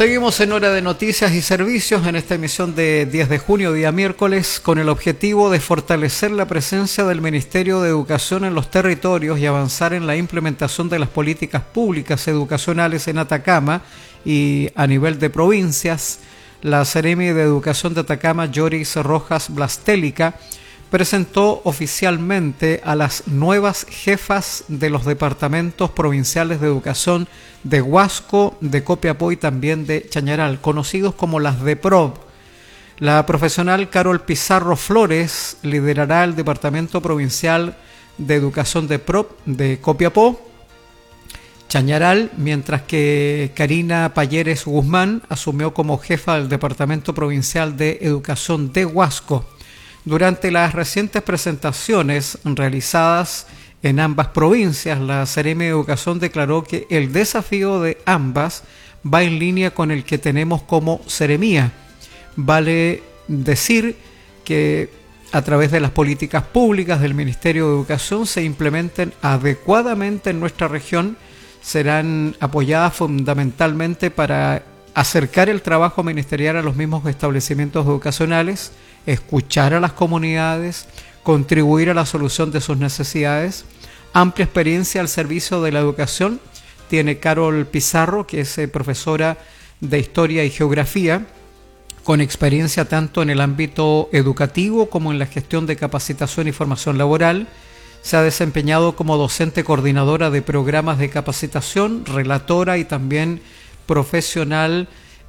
Seguimos en Hora de Noticias y Servicios en esta emisión de 10 de junio, día miércoles, con el objetivo de fortalecer la presencia del Ministerio de Educación en los territorios y avanzar en la implementación de las políticas públicas educacionales en Atacama y a nivel de provincias. La Seremi de Educación de Atacama, Yoris Rojas Blastélica, presentó oficialmente a las nuevas jefas de los departamentos provinciales de educación de Huasco, de Copiapó y también de Chañaral, conocidos como las DEPROB. La profesional Carol Pizarro Flores liderará el Departamento Provincial de Educación DEPROB de Copiapó, Chañaral, mientras que Karina Payeres Guzmán asumió como jefa del Departamento Provincial de Educación de Huasco. Durante las recientes presentaciones realizadas en ambas provincias, la Seremi de Educación declaró que el desafío de ambas va en línea con el que tenemos como Seremía. Vale decir que a través de las políticas públicas del Ministerio de Educación se implementen adecuadamente en nuestra región, serán apoyadas fundamentalmente para acercar el trabajo ministerial a los mismos establecimientos educacionales, escuchar a las comunidades, contribuir a la solución de sus necesidades. Amplia experiencia al servicio de la educación tiene Carol Pizarro, que es profesora de Historia y Geografía, con experiencia tanto en el ámbito educativo como en la gestión de capacitación y formación laboral. Se ha desempeñado como docente coordinadora de programas de capacitación, relatora y también profesional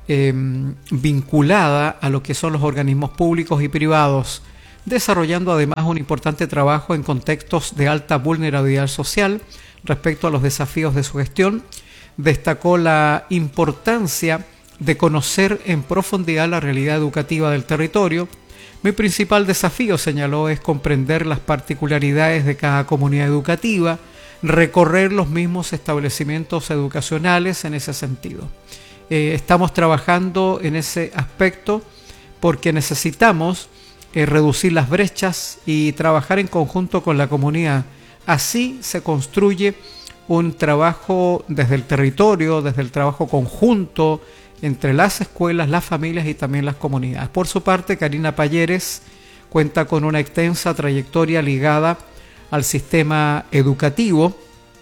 vinculada a lo que son los organismos públicos y privados, desarrollando además un importante trabajo en contextos de alta vulnerabilidad social respecto a los desafíos de su gestión. Destacó la importancia de conocer en profundidad la realidad educativa del territorio. Mi principal desafío, señaló, es comprender las particularidades de cada comunidad educativa, recorrer los mismos establecimientos educacionales en ese sentido. Estamos trabajando en ese aspecto porque necesitamos reducir las brechas y trabajar en conjunto con la comunidad. Así se construye un trabajo desde el territorio, desde el trabajo conjunto entre las escuelas, las familias y también las comunidades. Por su parte, Karina Payeres cuenta con una extensa trayectoria ligada al sistema educativo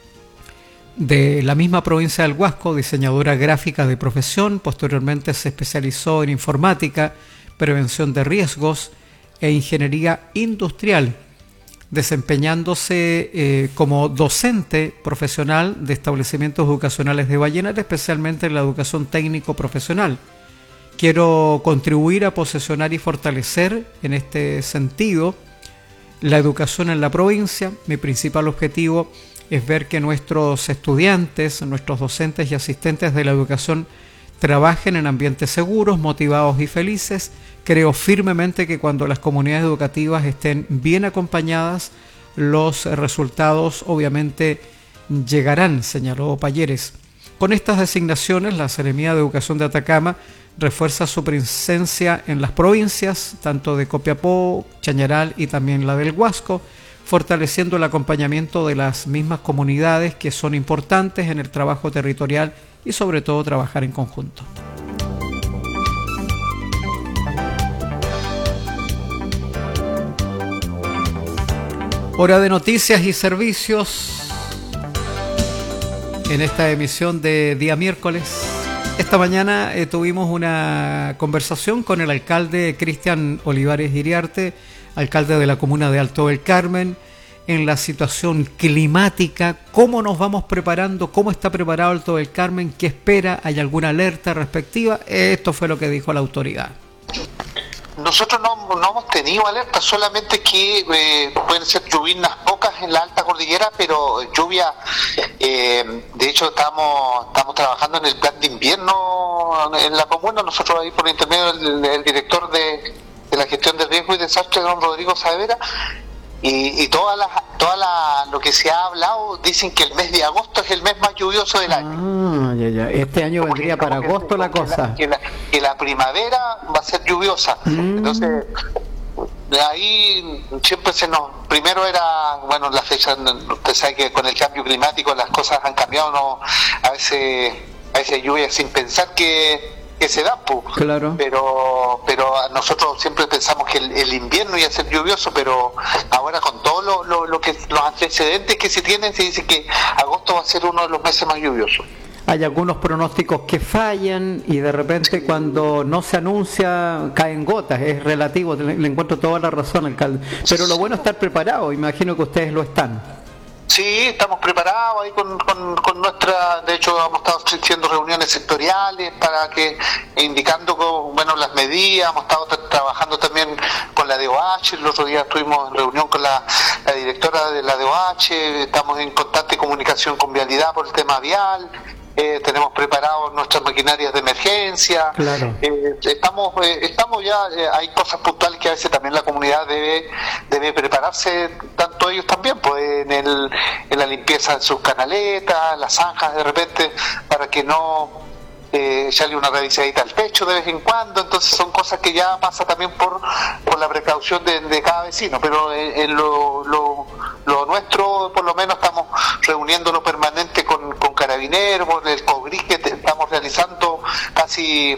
de la misma provincia del Huasco, diseñadora gráfica de profesión. Posteriormente se especializó en informática, prevención de riesgos e ingeniería industrial, desempeñándose como docente profesional de establecimientos educacionales de Vallenar, especialmente en la educación técnico-profesional. Quiero contribuir a posesionar y fortalecer en este sentido la educación en la provincia. Mi principal objetivo es ver que nuestros estudiantes, nuestros docentes y asistentes de la educación trabajen en ambientes seguros, motivados y felices. Creo firmemente que cuando las comunidades educativas estén bien acompañadas, los resultados obviamente llegarán, señaló Payeres. Con estas designaciones, la Seremía de Educación de Atacama refuerza su presencia en las provincias, tanto de Copiapó, Chañaral y también la del Huasco, fortaleciendo el acompañamiento de las mismas comunidades que son importantes en el trabajo territorial y sobre todo trabajar en conjunto. Hora de Noticias y Servicios en esta emisión de día miércoles. Esta mañana tuvimos una conversación con el alcalde Cristian Olivares Iriarte, alcalde de la comuna de Alto del Carmen, en la situación climática, cómo nos vamos preparando, cómo está preparado Alto del Carmen, qué espera, hay alguna alerta respectiva. Esto fue lo que dijo la autoridad. Nosotros no hemos tenido alerta, solamente que pueden ser lluvias pocas en la alta cordillera, pero lluvia, de hecho estamos trabajando en el plan de invierno en la comuna. Nosotros ahí por intermedio del director de la gestión de riesgo y desastre, don Rodrigo Saavedra, y lo que se ha hablado, dicen que el mes de agosto es el mes más lluvioso del año. Ya. Este año vendría para agosto la cosa. Que la primavera va a ser lluviosa. Entonces, de ahí siempre primero era, bueno, la fecha, usted sabe que con el cambio climático las cosas han cambiado, ¿no? A veces lluvia sin pensar que que se dan, pues. Claro. Pero nosotros siempre pensamos que el invierno iba a ser lluvioso, pero ahora con todo lo que los antecedentes que se tienen, se dice que agosto va a ser uno de los meses más lluviosos. Hay algunos pronósticos que fallan y de repente cuando no se anuncia caen gotas, es relativo, le encuentro toda la razón, alcalde. Pero lo bueno es estar preparado, imagino que ustedes lo están. Sí, estamos preparados ahí con nuestra, de hecho hemos estado haciendo reuniones sectoriales para que, indicando las medidas, hemos estado trabajando también con la DOH, el otro día estuvimos en reunión con la directora de la DOH, estamos en constante comunicación con Vialidad por el tema vial. Tenemos preparados nuestras maquinarias de emergencia. Claro. Estamos ya, hay cosas puntuales que a veces también la comunidad debe prepararse, tanto ellos también, pues en la limpieza de sus canaletas, las zanjas de repente, para que no echarle una revisadita al techo de vez en cuando. Entonces son cosas que ya pasa también por la precaución de cada vecino, pero en lo nuestro, por lo menos estamos reuniéndolo permanente con carabineros, el COGRIS que estamos realizando casi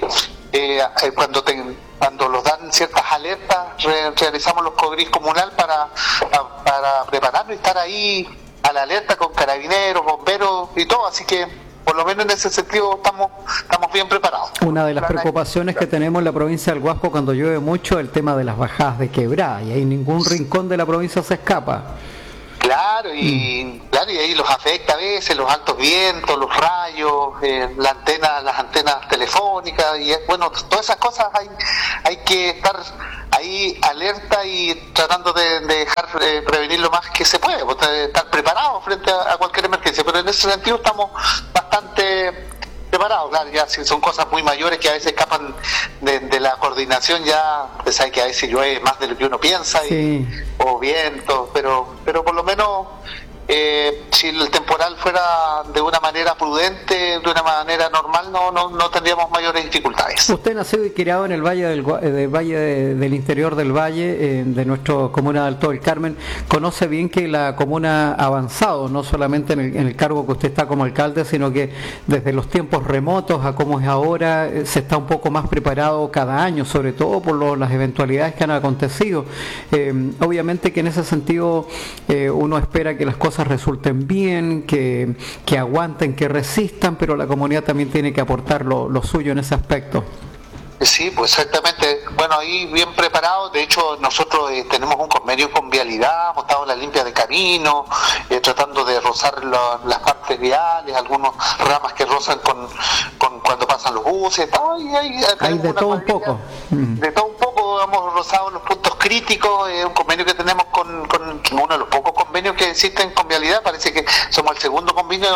cuando los dan ciertas alertas, realizamos los COGRIS comunal para prepararnos y estar ahí a la alerta con carabineros, bomberos y todo, así que por lo menos en ese sentido estamos bien preparados. Una de las preocupaciones que tenemos en la provincia del Guasco cuando llueve mucho es el tema de las bajadas de quebrada, y ahí ningún rincón de la provincia se escapa. Claro, y ahí los afecta a veces, los altos vientos, los rayos, las antenas telefónicas, y bueno, todas esas cosas hay que estar ahí alerta y tratando de dejar prevenir lo más que se puede, estar preparados frente a cualquier emergencia, pero en ese sentido estamos bastante preparados. Claro, ya si son cosas muy mayores que a veces escapan de la coordinación, ya pues hay que a veces llueve más de lo que uno piensa, sí. O viento, pero por lo menos si el temporal fuera de una manera prudente, de una manera normal, no tendríamos mayores dificultades. Usted nació y criado en el valle del interior del valle, de nuestra comuna de Alto del Carmen. Conoce bien que la comuna ha avanzado, no solamente en el cargo que usted está como alcalde, sino que desde los tiempos remotos a como es ahora, se está un poco más preparado cada año, sobre todo por las eventualidades que han acontecido. Obviamente que en ese sentido uno espera que las cosas resulten bien, que aguanten, que resistan, pero la comunidad también tiene que aportar lo suyo en ese aspecto. Sí, pues exactamente. Bueno, ahí bien preparado. De hecho, nosotros tenemos un convenio con Vialidad, hemos estado en la limpia de camino, tratando de rozar las partes viales, algunas ramas que rozan con cuando pasan los buses. Hay de todo un poco. De todo un poco hemos rozado los puntos críticos. Un convenio que tenemos con uno de los pocos convenios que existen con Vialidad. Parece que somos el segundo convenio,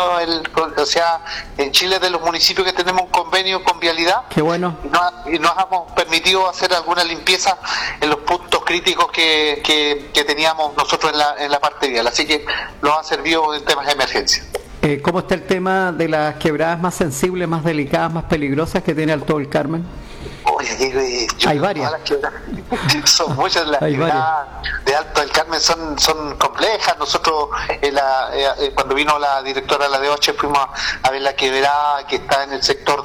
en Chile, de los municipios que tenemos un convenio con Vialidad. Qué bueno. Y nos hemos permitido hacer alguna limpieza en los puntos críticos que teníamos nosotros en la parte vial, así que nos ha servido en temas de emergencia. ¿Cómo está el tema de las quebradas más sensibles, más delicadas, más peligrosas que tiene Alto del Carmen? Oye, hay varias. Son muchas las quebradas de Alto del Carmen, son complejas. Nosotros cuando vino la directora de la DOH fuimos a ver la quebrada que está en el sector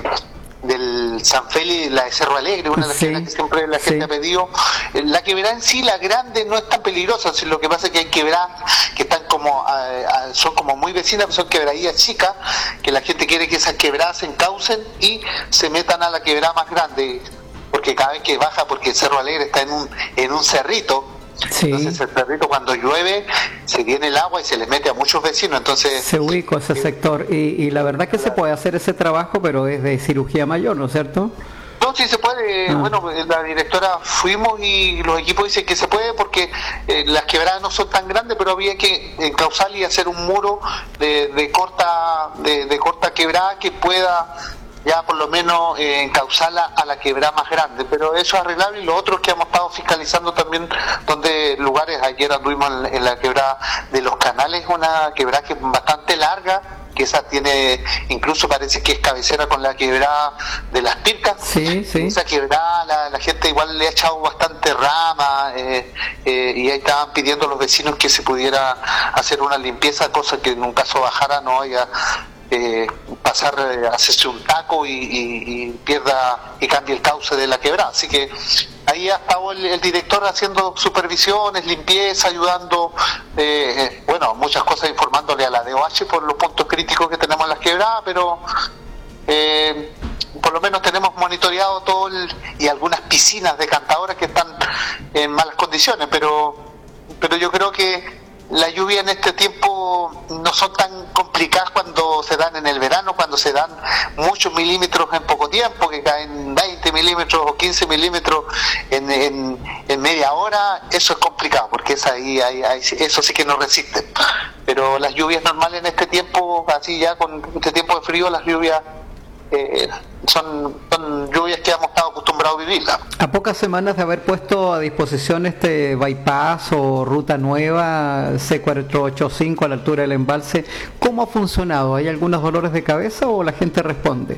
del San Félix, la de Cerro Alegre, una de las quebradas que siempre la gente ha pedido. La quebrada en sí, la grande, no es tan peligrosa. Lo que pasa es que hay quebradas que están son como muy vecinas, pero son quebradillas chicas, que la gente quiere que esas quebradas se encaucen y se metan a la quebrada más grande, porque cada vez que baja, porque Cerro Alegre está en un cerrito. Sí. Entonces el cerrito, cuando llueve, se viene el agua y se les mete a muchos vecinos, entonces se ubica ese sector y la verdad que se puede hacer ese trabajo, pero es de cirugía mayor, ¿no es cierto? No, sí se puede. Bueno, la directora fuimos y los equipos dicen que se puede porque las quebradas no son tan grandes, pero había que encauzar y hacer un muro de corta quebrada que pueda ya por lo menos encauzarla a la quebrada más grande, pero eso es arreglable. Y lo otro es que hemos estado fiscalizando también donde lugares. Ayer anduvimos en la quebrada de Los Canales, una quebrada que es bastante larga, que esa tiene, incluso parece que es cabecera con la quebrada de Las Pircas. Sí. Esa quebrada la gente igual le ha echado bastante rama, y ahí estaban pidiendo a los vecinos que se pudiera hacer una limpieza, cosa que en un caso bajara no haya pasar, hacerse un taco y pierda y cambie el cauce de la quebrada. Así que ahí ha estado el director haciendo supervisiones, limpieza, ayudando, bueno, muchas cosas, informándole a la DOH por los puntos críticos que tenemos en las quebradas, pero por lo menos tenemos monitoreado todo y algunas piscinas decantadoras que están en malas condiciones, pero yo creo que la lluvia en este tiempo no son tan complicadas cuando se dan en el verano, cuando se dan muchos milímetros en poco tiempo, que caen 20 milímetros o 15 milímetros en media hora. Eso es complicado, porque eso sí que no resiste. Pero las lluvias normales en este tiempo, así ya con este tiempo de frío, las lluvias son lluvias que hemos estado acostumbrados a vivirlas. A pocas semanas de haber puesto a disposición este bypass o ruta nueva C485 a la altura del embalse, ¿cómo ha funcionado? ¿Hay algunos dolores de cabeza o la gente responde?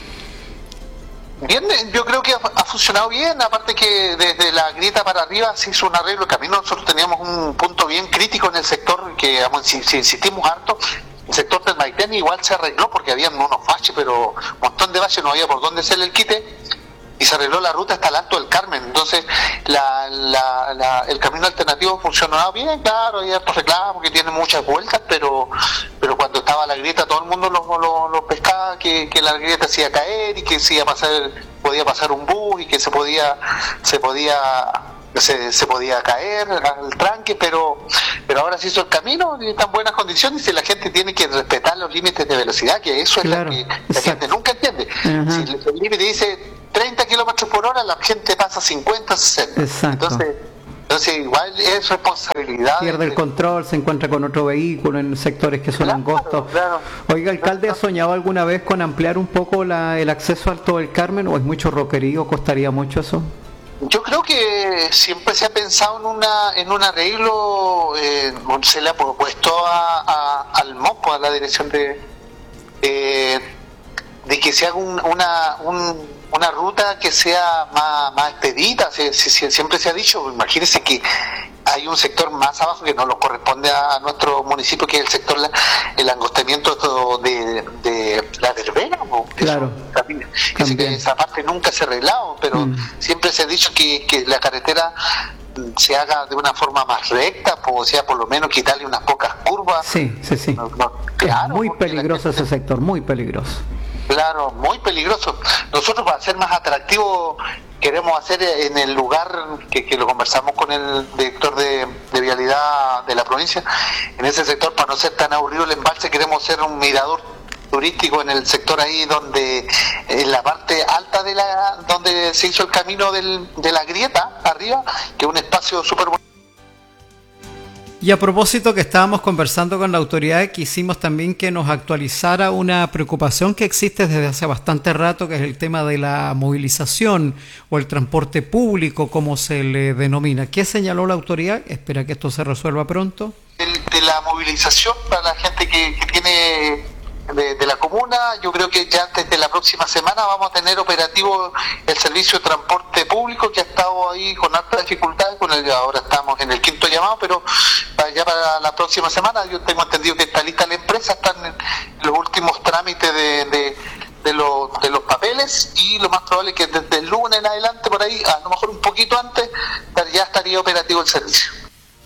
Bien, yo creo que ha funcionado bien, aparte que desde la grieta para arriba se hizo un arreglo de camino. Nosotros teníamos un punto bien crítico en el sector, que si insistimos harto. El sector del Maitén igual se arregló porque habían unos baches, pero un montón de baches, no había por dónde hacerle el quite, y se arregló la ruta hasta el Alto del Carmen. Entonces el camino alternativo funcionaba bien, claro, hay hartos reclamos que tienen muchas vueltas, pero cuando estaba la grieta todo el mundo lo pescaba, que la grieta se iba a caer y que podía pasar un bus y que se podía caer al tranque, pero ahora se hizo el camino y está en buenas condiciones, y la gente tiene que respetar los límites de velocidad, que eso es claro, lo que la gente nunca entiende. Uh-huh. Si el límite dice 30 kilómetros por hora, la gente pasa 50, 60. Exacto. Entonces igual es responsabilidad. Pierde el control, se encuentra con otro vehículo en sectores que son angostos. Claro. Oiga, alcalde, ¿ha soñado alguna vez con ampliar un poco el acceso al Alto del Carmen, o es mucho roquerío, costaría mucho eso? Yo creo que siempre se ha pensado en un arreglo, se le ha propuesto al MOPO, a la dirección de que se haga una ruta que sea más expedita. Siempre se ha dicho, imagínense que hay un sector más abajo que no lo corresponde a nuestro municipio, que es el sector, el angostamiento de la verbena. Claro. Que esa parte nunca se ha arreglado, pero siempre se ha dicho que la carretera se haga de una forma más recta, o sea, por lo menos quitarle unas pocas curvas. Sí. Claro, es muy peligroso ese sector, muy peligroso. Claro, muy peligroso. Nosotros, para ser más atractivo, queremos hacer en el lugar que lo conversamos con el director de vialidad de la provincia, en ese sector, para no ser tan aburrido el embalse, queremos hacer un mirador turístico en el sector ahí donde, en la parte alta donde se hizo el camino de la grieta arriba, que es un espacio súper bonito. Y a propósito que estábamos conversando con la autoridad, quisimos también que nos actualizara una preocupación que existe desde hace bastante rato, que es el tema de la movilización o el transporte público, como se le denomina. ¿Qué señaló la autoridad? Espera que esto se resuelva pronto. De la movilización para la gente que tiene de la comuna, yo creo que ya desde la próxima semana vamos a tener operativo el servicio de transporte público, que ha estado ahí con alta dificultad, ahora estamos en el 5º llamado, pero ya para la próxima semana yo tengo entendido que está lista la empresa, están en los últimos trámites de los papeles, y lo más probable es que desde el lunes en adelante, por ahí, a lo mejor un poquito antes, ya estaría operativo el servicio.